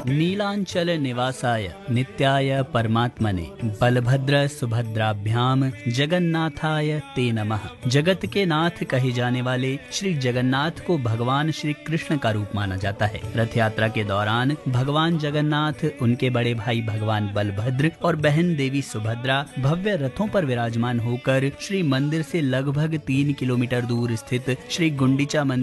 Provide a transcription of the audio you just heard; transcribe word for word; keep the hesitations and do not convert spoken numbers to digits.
नीलांचल निवासाय नित्याय परमात्मने बलभद्र सुभद्राभ्याम जगन्नाथाय ते नमः। जगत के नाथ कहे जाने वाले श्री जगन्नाथ को भगवान श्री कृष्ण का रूप माना जाता है। रथ यात्रा के दौरान भगवान जगन्नाथ, उनके बड़े भाई भगवान बलभद्र और बहन देवी सुभद्रा भव्य रथों पर विराजमान होकर श्री मंदिर से लगभग तीन किलोमीटर दूर स्थित श्री गुंडीचा मंदिर